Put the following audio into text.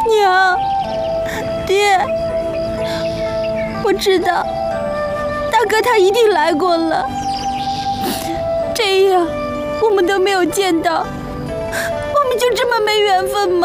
娘，爹，我知道大哥他一定来过了，这样我们都没有见到，我们就这么没缘分吗？